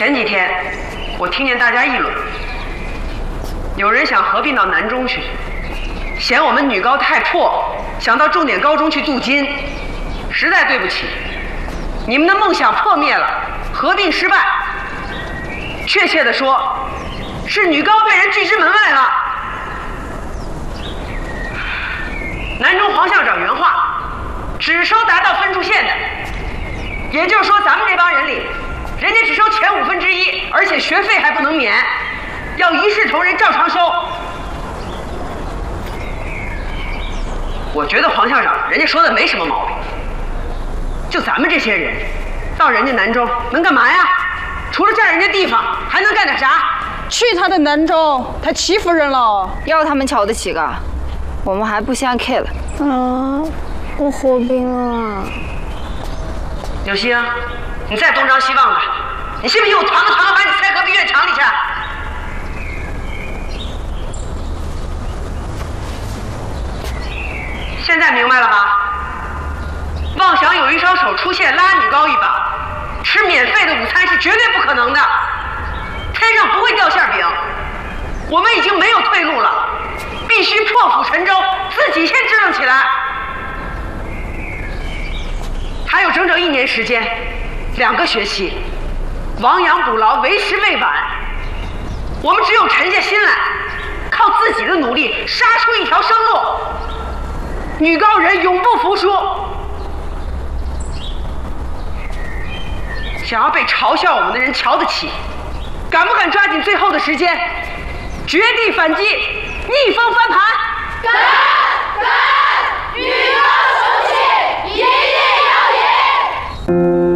前几天，我听见大家议论，有人想合并到南中去，嫌我们女高太破，想到重点高中去镀金。实在对不起，你们的梦想破灭了，合并失败。确切的说，是女高被人拒之门外了。南中黄校长原话，只收达到分数线的，也就是说咱们这帮人里，人家只收前1/5，而且学费还不能免，要一视同仁，照常收。我觉得黄校长人家说的没什么毛病，就咱们这些人，到人家南中能干嘛呀？除了占人家地方，还能干点啥？ 去他的南中，他欺负人了。 要他们瞧得起个，我们还不相 K 了。 我合并了。 有心啊，你再东张西望的，你信不信我团个把你塞隔壁院墙里去？现在明白了吧？妄想有一双手出现拉女高一把，吃免费的午餐是绝对不可能的。天上不会掉馅饼，我们已经没有退路了，必须破釜沉舟，自己先支棱起来。还有整整1年时间，2个学期，亡羊补牢，为时未晚。我们只有沉下心来，靠自己的努力杀出一条生路。女高人永不服输。想要被嘲笑我们的人瞧得起，敢不敢抓紧最后的时间，绝地反击，逆风翻盘？ 敢！女高雄系一定要赢！